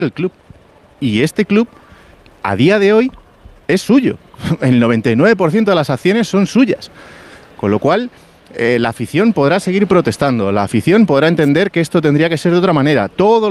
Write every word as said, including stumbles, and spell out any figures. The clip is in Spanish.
el club. Y este club, a día de hoy, es suyo. El noventa y nueve por ciento de las acciones son suyas. Con lo cual, eh, la afición podrá seguir protestando. La afición podrá entender que esto tendría que ser de otra manera. Todo